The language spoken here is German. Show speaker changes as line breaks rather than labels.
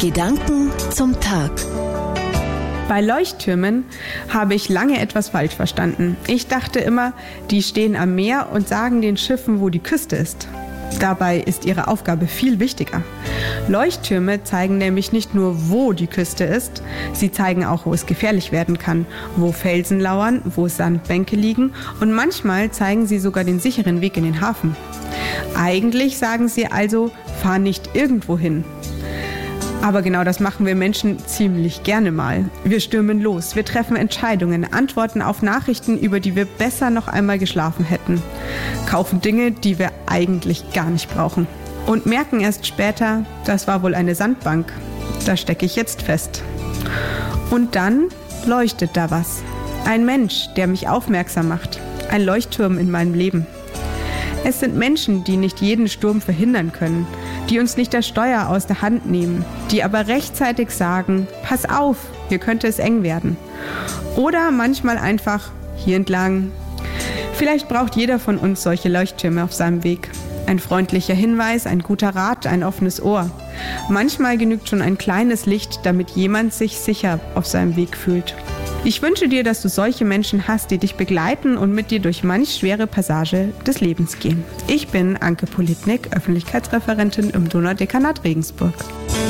Gedanken zum Tag.
Bei Leuchttürmen habe ich lange etwas falsch verstanden. Ich dachte immer, die stehen am Meer und sagen den Schiffen, wo die Küste ist. Dabei ist ihre Aufgabe viel wichtiger. Leuchttürme zeigen nämlich nicht nur, wo die Küste ist, sie zeigen auch, wo es gefährlich werden kann, wo Felsen lauern, wo Sandbänke liegen und manchmal zeigen sie sogar den sicheren Weg in den Hafen. Eigentlich sagen sie also, fahr nicht irgendwo hin. Aber genau das machen wir Menschen ziemlich gerne mal. Wir stürmen los, wir treffen Entscheidungen, antworten auf Nachrichten, über die wir besser noch einmal geschlafen hätten, kaufen Dinge, die wir eigentlich gar nicht brauchen und merken erst später, das war wohl eine Sandbank, da stecke ich jetzt fest. Und dann leuchtet da was. Ein Mensch, der mich aufmerksam macht, ein Leuchtturm in meinem Leben. Es sind Menschen, die nicht jeden Sturm verhindern können, die uns nicht das Steuer aus der Hand nehmen, die aber rechtzeitig sagen, pass auf, hier könnte es eng werden. Oder manchmal einfach hier entlang. Vielleicht braucht jeder von uns solche Leuchttürme auf seinem Weg. Ein freundlicher Hinweis, ein guter Rat, ein offenes Ohr. Manchmal genügt schon ein kleines Licht, damit jemand sich sicher auf seinem Weg fühlt. Ich wünsche dir, dass du solche Menschen hast, die dich begleiten und mit dir durch manch schwere Passage des Lebens gehen. Ich bin Anke Politnik, Öffentlichkeitsreferentin im Donaudekanat Regensburg.